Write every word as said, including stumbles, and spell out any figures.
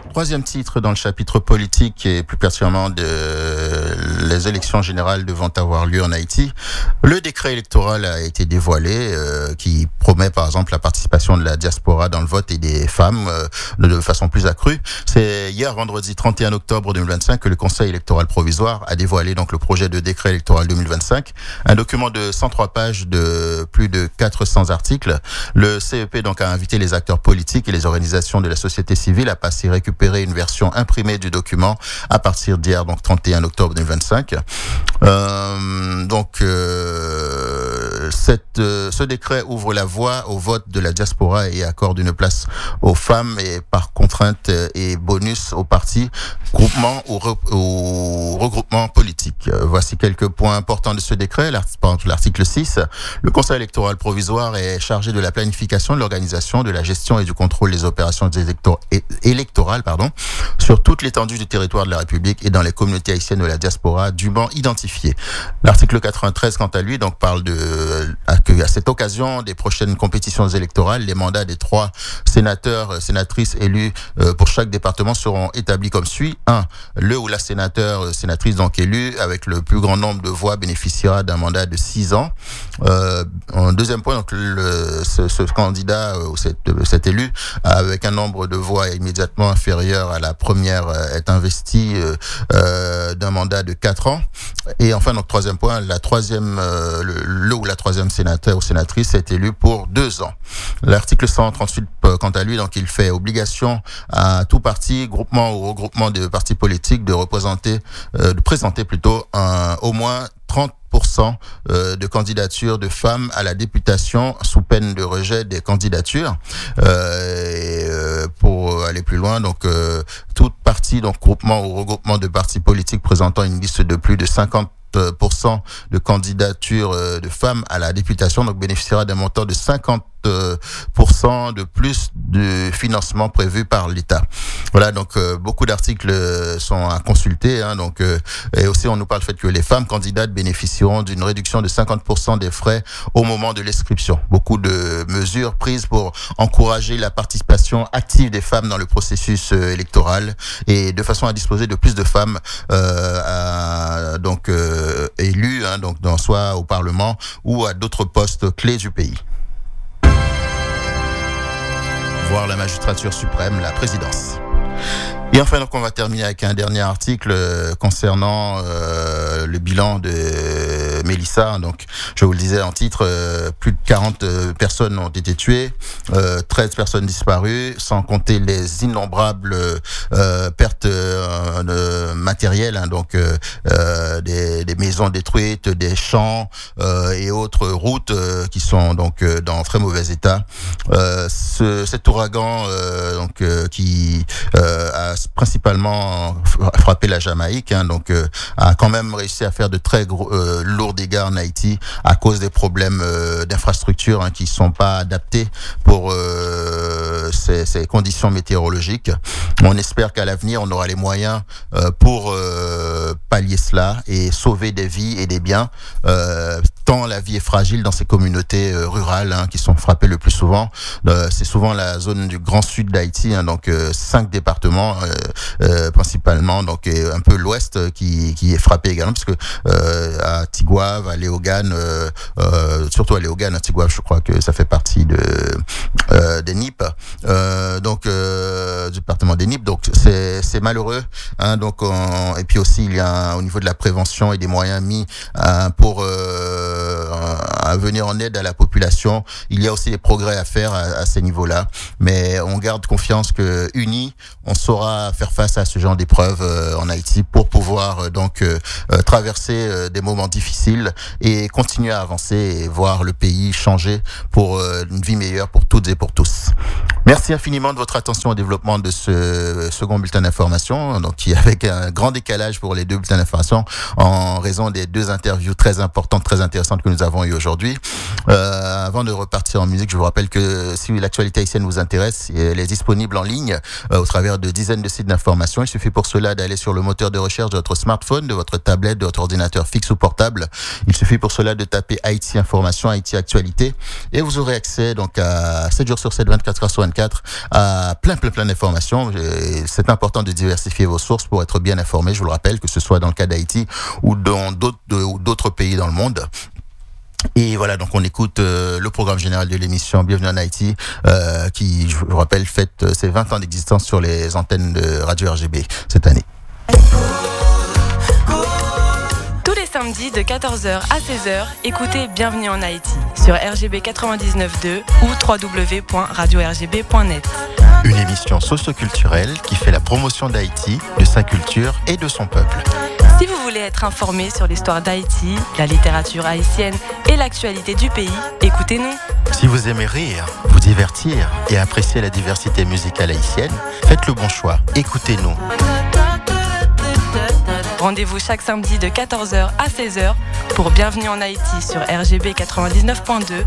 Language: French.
Troisième titre dans le chapitre politique et plus particulièrement de les élections générales devant avoir lieu en Haïti. Le décret électoral a été dévoilé euh, qui promet par exemple la participation de la diaspora dans le vote et des femmes euh, de façon plus accrue. C'est hier vendredi trente et un octobre deux mille vingt-cinq que le Conseil électoral provisoire a dévoilé donc le projet de décret électoral deux mille vingt-cinq, un document de cent trois pages de plus de quatre cents articles. Le C E P donc a invité les acteurs politiques et les organisations de la société civile à passer récupérer une version imprimée du document à partir d'hier, donc trente et un octobre deux mille vingt-cinq. Euh, donc, euh, cette, euh, ce décret ouvre la voie au vote de la diaspora et accorde une place aux femmes et par contrainte et bonus aux partis, groupements ou, re, ou regroupements politiques. Euh, voici quelques points importants de ce décret. L'article six, le Conseil électoral provisoire est chargé de la planification, de l'organisation, de la gestion et du contrôle des opérations élector- électorales pardon, sur toute l'étendue du territoire de la République et dans les communautés haïtiennes de la diaspora dûment identifiées. L'article quatre-vingt-treize, quant à lui, donc parle de à, que, à cette occasion des prochaines compétitions électorales, les mandats des trois sénateurs, sénatrices élus euh, pour chaque département seront établis comme suit. Un, le ou la sénateur, sénatrice donc élue avec le plus grand nombre de voix bénéficiera d'un mandat de six ans. Euh, en deuxième point, donc le, ce, ce candidat ou cet, cet élu avec un nombre de voix immédiatement inférieur à la première est investi euh, d'un mandat de quatre ans. Et enfin, donc troisième point, la troisième, euh, le, le ou la troisième sénateur ou sénatrice est élu pour deux ans. L'article cent trente-huit, quant à lui, donc il fait obligation à tout parti, groupement ou regroupement de partis politiques de représenter, euh, de présenter plutôt un, au moins trente pour cent de candidatures de femmes à la députation sous peine de rejet des candidatures. Euh, et euh, pour aller plus loin, donc euh, toute partie, donc groupement ou regroupement de partis politiques présentant une liste de plus de cinquante pour cent de candidatures de femmes à la députation, donc bénéficiera d'un montant de cinquante pour cent de plus de financement prévu par l'État. Voilà, donc euh, beaucoup d'articles sont à consulter, hein, donc euh, et aussi on nous parle du fait que les femmes candidates bénéficieront d'une réduction de cinquante pour cent des frais au moment de l'inscription. Beaucoup de mesures prises pour encourager la participation active des femmes dans le processus euh, électoral et de façon à disposer de plus de femmes euh, à, donc euh, élues, hein, donc dans, soit au Parlement ou à d'autres postes clés du pays. Voire la magistrature suprême, la présidence. Et enfin, donc, on va terminer avec un dernier article euh, concernant euh, le bilan de euh, Mélissa. Donc, je vous le disais en titre, euh, plus de quarante euh, personnes ont été tuées, euh, treize personnes disparues, sans compter les innombrables euh, pertes euh, matérielles, hein, donc euh, euh, des, des maisons détruites, des champs euh, et autres routes euh, qui sont donc euh, dans très mauvais état. Euh, ce, cet ouragan euh, donc euh, qui euh, a principalement frappé la Jamaïque, hein, donc euh, a quand même réussi à faire de très gros, euh, lourds dégâts en Haïti à cause des problèmes euh, d'infrastructures, hein, qui sont pas adaptés pour euh, ces, ces conditions météorologiques. On espère qu'à l'avenir on aura les moyens euh, pour euh, pallier cela et sauver des vies et des biens. Euh, tant la vie est fragile dans ces communautés euh, rurales, hein, qui sont frappées le plus souvent. Euh, c'est souvent la zone du grand sud d'Haïti, hein, donc euh, cinq départements euh, euh, principalement, donc et un peu l'ouest euh, qui qui est frappé également, parce que euh, à Tigouave, à Léogane, euh, euh, surtout à Léogane, à Tigouave, je crois que ça fait partie de euh, des N I P, euh, donc euh, du département des N I P. Donc c'est c'est malheureux, hein, donc on, et puis aussi il y a au niveau de la prévention et des moyens mis hein, pour euh, à venir en aide à la population. Il y a aussi des progrès à faire à, à ces niveaux-là, mais on garde confiance que unis, on saura faire face à ce genre d'épreuves euh, en Haïti pour pouvoir euh, donc euh, euh, traverser euh, des moments difficiles et continuer à avancer et voir le pays changer pour euh, une vie meilleure pour toutes et pour tous. Merci infiniment de votre attention au développement de ce second bulletin d'information, donc qui avec un grand décalage pour les deux bulletins d'information en raison des deux interviews très importantes, très intéressantes que nous avons eues aujourd'hui. aujourd'hui. Euh, avant de repartir en musique, je vous rappelle que si l'actualité haïtienne vous intéresse, elle est disponible en ligne euh, au travers de dizaines de sites d'information. Il suffit pour cela d'aller sur le moteur de recherche de votre smartphone, de votre tablette, de votre ordinateur fixe ou portable. Il suffit pour cela de taper Haïti Information, Haïti Actualité, et vous aurez accès donc à sept jours sur sept, vingt-quatre heures sur vingt-quatre à plein plein plein d'informations. C'est important de diversifier vos sources pour être bien informé. Je vous le rappelle, que ce soit dans le cas d'Haïti ou dans d'autres, ou d'autres pays dans le monde. Et voilà, donc on écoute euh, le programme général de l'émission Bienvenue en Haïti, euh, qui, je vous rappelle, fête euh, ses vingt ans d'existence sur les antennes de Radio R G B cette année. Tous les samedis de quatorze heures à seize heures, écoutez Bienvenue en Haïti sur R G B quatre-vingt-dix-neuf point deux ou w w w point radio r g b point net. Une émission socio-culturelle qui fait la promotion d'Haïti, de sa culture et de son peuple. Si vous voulez être informé sur l'histoire d'Haïti, la littérature haïtienne et l'actualité du pays, écoutez-nous. Si vous aimez rire, vous divertir et apprécier la diversité musicale haïtienne, faites le bon choix, écoutez-nous. Rendez-vous chaque samedi de quatorze heures à seize heures pour Bienvenue en Haïti sur R G B quatre-vingt-dix-neuf point deux